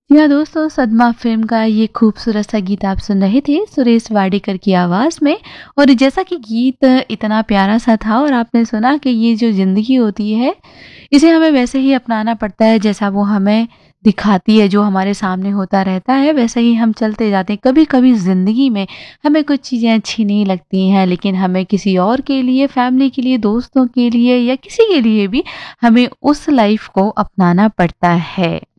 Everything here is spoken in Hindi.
जी हाँ दोस्तों, सदमा फ़िल्म का ये खूबसूरत सा गीत आप सुन रहे थे सुरेश वाडेकर की आवाज़ में। और जैसा कि गीत इतना प्यारा-सा था और आपने सुना कि ये जो ज़िंदगी होती है, इसे हमें वैसे ही अपनाना पड़ता है जैसा वो हमें दिखाती है, जो हमारे सामने होता रहता है वैसे ही हम चलते जाते हैं। कभी-कभी ज़िंदगी में हमें कुछ चीज़ें अच्छी नहीं लगती हैं, लेकिन हमें किसी और के लिए, फैमिली के लिए, दोस्तों के लिए या किसी के लिए भी हमें उस लाइफ़ को अपनाना पड़ता है।